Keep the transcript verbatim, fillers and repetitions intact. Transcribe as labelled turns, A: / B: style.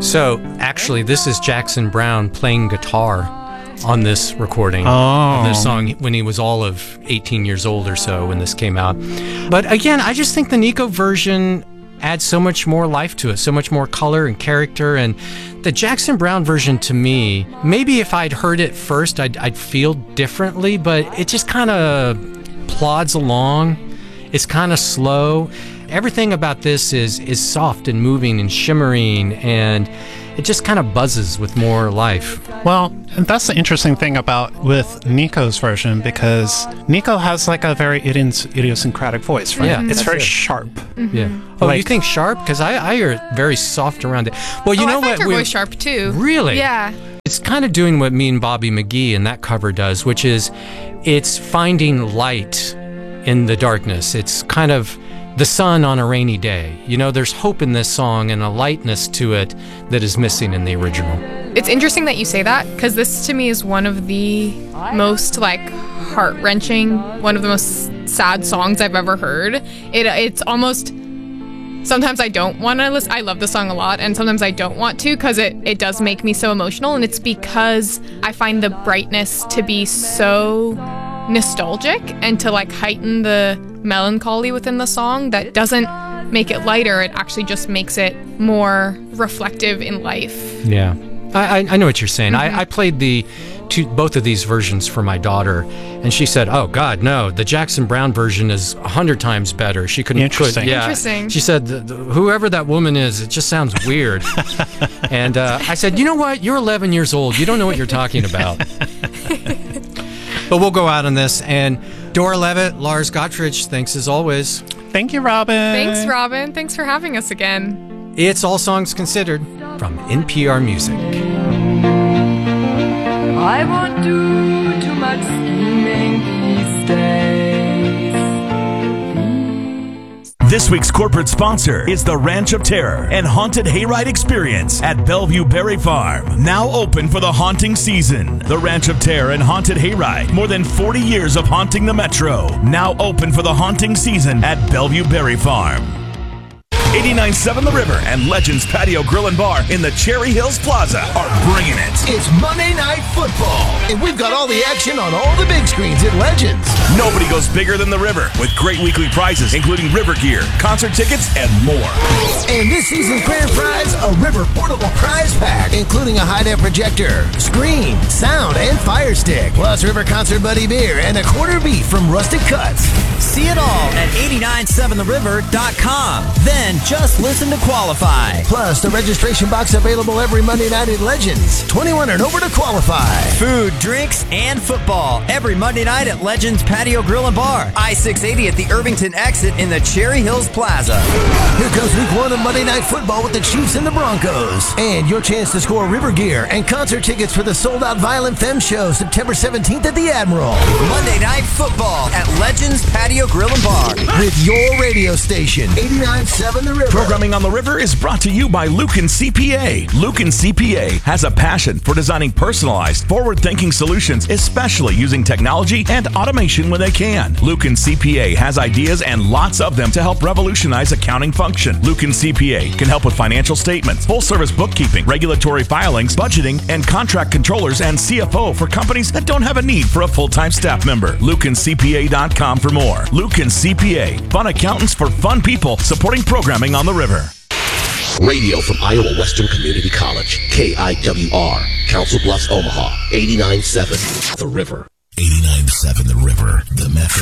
A: So, actually, this is Jackson Browne playing guitar on this recording
B: oh.
A: of this song when he was all of eighteen years old or so when this came out. But again, I just think the Nico version adds so much more life to it, so much more color and character. And the Jackson Browne version, to me, maybe if I'd heard it first, I'd, I'd feel differently, but it just kind of plods along. It's kind of slow. Everything about this is is soft and moving and shimmering, and it just kind of buzzes with more life.
B: Well, and that's the interesting thing about with Nico's version, because Nico has like a very idios- idiosyncratic voice, right?
A: Yeah,
B: it's very
A: it.
B: sharp.
A: Mm-hmm. Yeah. Oh,
B: like,
A: you think sharp? Because I, I hear it very soft around it. Well, you
C: oh,
A: know
C: I
A: what?
C: I your
A: we,
C: voice sharp too.
A: Really?
C: Yeah.
A: It's kind of doing what me and Bobby McGee in that cover does, which is it's finding light in the darkness. It's kind of the sun on a rainy day. You know, there's hope in this song and a lightness to it that is missing in the original.
C: It's interesting that you say that, because this to me is one of the most like heart-wrenching, one of the most sad songs I've ever heard. It it's almost, sometimes I don't want to listen. I love the song a lot, and sometimes I don't want to, because it, it does make me so emotional, and it's because I find the brightness to be so nostalgic and to like heighten the melancholy within the song that doesn't make it lighter. It actually just makes it more reflective in life.
A: Yeah, I, I know what you're saying.
C: Mm-hmm.
A: I, I played the two, both of these versions for my daughter, and she said, "Oh God, no! The Jackson Browne version is a hundred times better." She couldn't.
B: Interesting.
A: Could, yeah.
C: Interesting.
A: She said, the, the, "Whoever that woman is, it just sounds weird." And uh, I said, "You know what? You're eleven years old. You don't know what you're talking about." But we'll go out on this. And Dora Levitt, Lars Gottfried, thanks as always.
B: Thank you, Robin.
C: Thanks, Robin. Thanks for having us again.
A: It's All Songs Considered from N P R Music.
D: I won't do too much scheming these days.
E: This week's corporate sponsor is the Ranch of Terror and Haunted Hayride Experience at Bellevue Berry Farm. Now open for the haunting season. The Ranch of Terror and Haunted Hayride. More than forty years of haunting the Metro. Now open for the haunting season at Bellevue Berry Farm. eighty-nine point seven The River and Legends Patio Grill and Bar in the Cherry Hills Plaza are bringing it.
F: It's Monday Night Football, and we've got all the action on all the big screens at Legends.
E: Nobody goes bigger than The River, with great weekly prizes, including River gear, concert tickets, and more.
F: And this season's grand prize, a River portable prize pack, including a high-def projector, screen, sound, and fire stick, plus River Concert Buddy beer and a quarter beef from Rustic Cuts.
G: See it all at eighty-nine seven the river dot com. Then just listen to qualify.
F: Plus, the registration box available every Monday night at Legends. twenty-one and over to qualify.
G: Food, drinks, and football every Monday night at Legends Patio Grill and Bar. I six eighty at the Irvington exit in the Cherry Hills Plaza.
F: Here comes week one of Monday Night Football with the Chiefs and the Broncos. And your chance to score River gear and concert tickets for the sold-out Violent Femme show September seventeenth at the Admiral.
G: Monday Night Football at Legends Patio Grill and Bar.
F: With your radio station, eighty-nine point seven The River.
E: Programming on the River is brought to you by Lucan C P A. Lucan C P A has a passion for designing personalized, forward-thinking solutions, especially using technology and automation when they can. Lucan C P A has ideas and lots of them to help revolutionize accounting function. Lucan C P A can help with financial statements, full-service bookkeeping, regulatory filings, budgeting, and contract controllers and C F O for companies that don't have a need for a full-time staff member. Lucan C P A dot com for more. Lucan C P A, fun accountants for fun people, supporting programming on the River.
H: Radio from Iowa Western Community College, K I W R, Council Bluffs, Omaha, eighty-nine point seven The River.
I: eighty-nine point seven The River, the Metro.